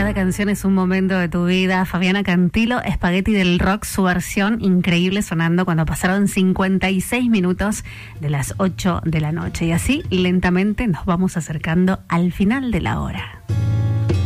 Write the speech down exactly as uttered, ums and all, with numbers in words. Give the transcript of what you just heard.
Cada canción es un momento de tu vida. Fabiana Cantilo, Spaghetti del Rock, su versión increíble sonando cuando pasaron cincuenta y seis minutos de las ocho de la noche. Y así lentamente nos vamos acercando al final de la hora.